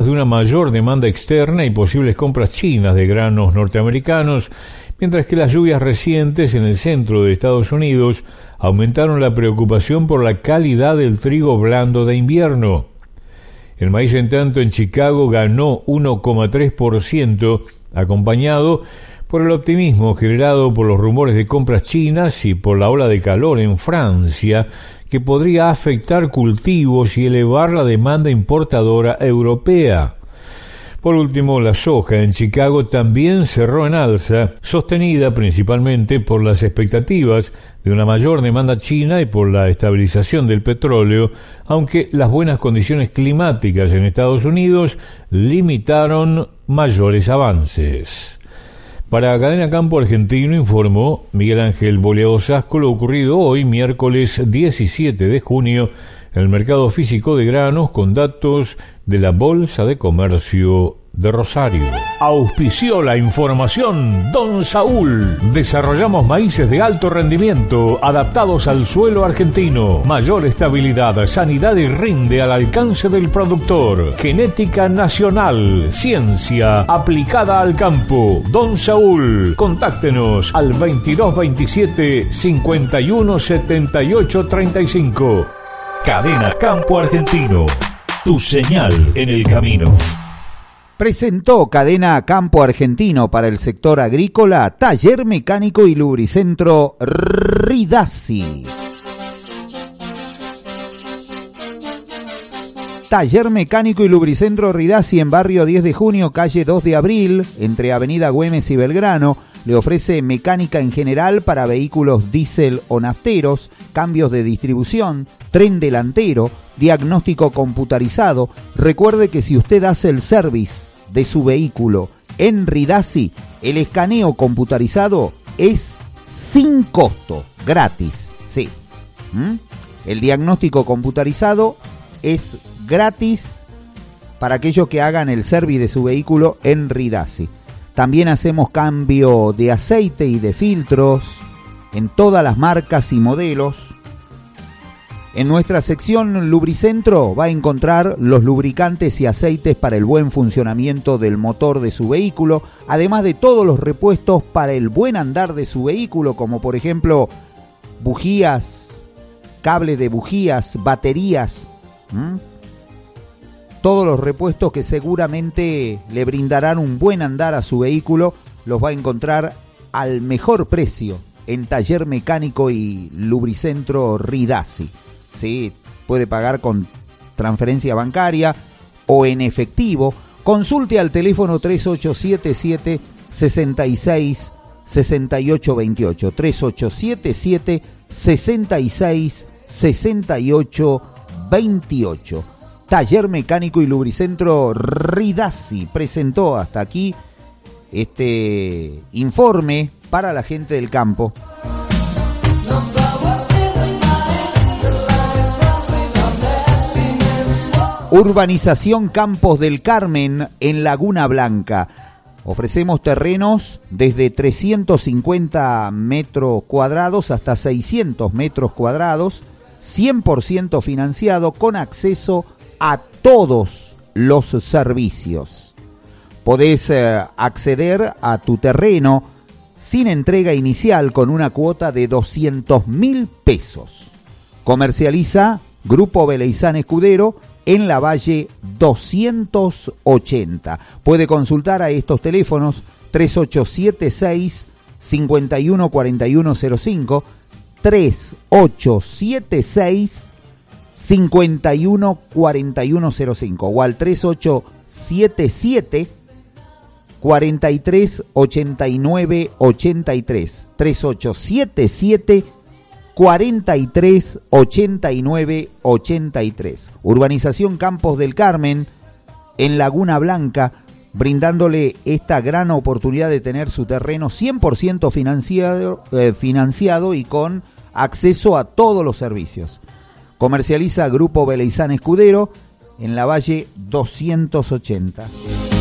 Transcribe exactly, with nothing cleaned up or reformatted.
de una mayor demanda externa y posibles compras chinas de granos norteamericanos, mientras que las lluvias recientes en el centro de Estados Unidos aumentaron la preocupación por la calidad del trigo blando de invierno. El maíz, en tanto, en Chicago ganó uno coma tres por ciento, acompañado por el optimismo generado por los rumores de compras chinas y por la ola de calor en Francia, que podría afectar cultivos y elevar la demanda importadora europea. Por último, la soja en Chicago también cerró en alza, sostenida principalmente por las expectativas de una mayor demanda china y por la estabilización del petróleo, aunque las buenas condiciones climáticas en Estados Unidos limitaron mayores avances. Para Cadena Campo Argentino informó Miguel Ángel Bolea Osasco lo ocurrido hoy, miércoles diecisiete de junio, en el mercado físico de granos, con datos de la Bolsa de Comercio de Rosario. Auspició la información Don Saúl. Desarrollamos maíces de alto rendimiento, adaptados al suelo argentino. Mayor estabilidad, sanidad y rinde al alcance del productor. Genética nacional, ciencia aplicada al campo. Don Saúl, contáctenos al veintidós veintisiete cincuenta y uno setenta y ocho treinta y cinco. Cadena Campo Argentino, tu señal en el camino. Presentó Cadena Campo Argentino para el sector agrícola Taller Mecánico y Lubricentro Ridassi. Taller Mecánico y Lubricentro Ridassi en barrio diez de junio, calle dos de abril, entre Avenida Güemes y Belgrano. Le ofrece mecánica en general para vehículos diésel o nafteros, cambios de distribución, tren delantero, diagnóstico computarizado. Recuerde que si usted hace el service de su vehículo en Ridassi, el escaneo computarizado es sin costo, gratis, sí. ¿Mm? El diagnóstico computarizado es gratis para aquellos que hagan el service de su vehículo en Ridassi. También hacemos cambio de aceite y de filtros en todas las marcas y modelos. En nuestra sección Lubricentro va a encontrar los lubricantes y aceites para el buen funcionamiento del motor de su vehículo, además de todos los repuestos para el buen andar de su vehículo, como por ejemplo bujías, cable de bujías, baterías. ¿Mm? Todos los repuestos que seguramente le brindarán un buen andar a su vehículo los va a encontrar al mejor precio en Taller Mecánico y Lubricentro Ridassi. Sí, puede pagar con transferencia bancaria o en efectivo. Consulte al teléfono tres ocho siete siete, seis seis, seis ocho dos ocho, tres ocho siete siete, seis seis, seis ocho dos ocho. Taller Mecánico y Lubricentro Ridassi presentó hasta aquí este informe para la gente del campo. Urbanización Campos del Carmen en Laguna Blanca. Ofrecemos terrenos desde trescientos cincuenta metros cuadrados hasta seiscientos metros cuadrados, cien por ciento financiado con acceso a todos los servicios. Podés eh, acceder a tu terreno sin entrega inicial con una cuota de doscientos mil pesos. Comercializa Grupo Beleizán Escudero en la Valle doscientos ochenta. Puede consultar a estos teléfonos tres ocho siete seis, cinco uno cuatro uno cero cinco, tres ocho siete seis, cinco uno cuatro uno cero cinco o al tres ocho siete siete, cuatro tres ocho nueve ocho tres, tres ocho siete siete, cuatro tres ocho nueve ocho tres. Urbanización Campos del Carmen en Laguna Blanca, brindándole esta gran oportunidad de tener su terreno cien por ciento financiado, eh, financiado y con acceso a todos los servicios. Comercializa Grupo Beleizán Escudero en la Valle doscientos ochenta.